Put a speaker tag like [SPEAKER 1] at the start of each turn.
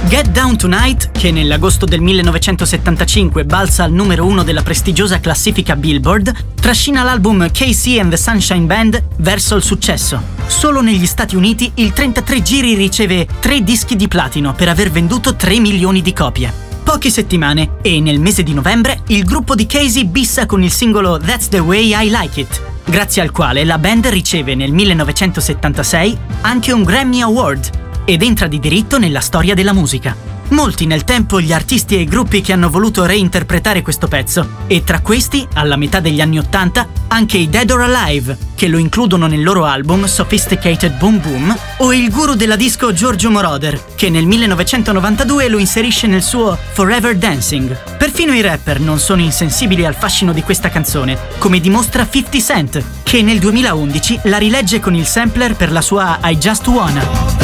[SPEAKER 1] Get Down Tonight, che nell'agosto del 1975 balza al numero 1 della prestigiosa classifica Billboard, trascina l'album Casey and the Sunshine Band verso il successo. Solo negli Stati Uniti il 33 giri riceve 3 dischi di platino per aver venduto 3 milioni di copie. Poche settimane e nel mese di novembre il gruppo di Casey bissa con il singolo That's the Way I Like It, grazie al quale la band riceve nel 1976 anche un Grammy Award ed entra di diritto nella storia della musica. Molti nel tempo gli artisti e i gruppi che hanno voluto reinterpretare questo pezzo, e tra questi, alla metà degli anni '80, anche i Dead or Alive, che lo includono nel loro album Sophisticated Boom Boom, o il guru della disco Giorgio Moroder, che nel 1992 lo inserisce nel suo Forever Dancing. Perfino i rapper non sono insensibili al fascino di questa canzone, come dimostra 50 Cent, che nel 2011 la rilegge con il sampler per la sua I Just Wanna.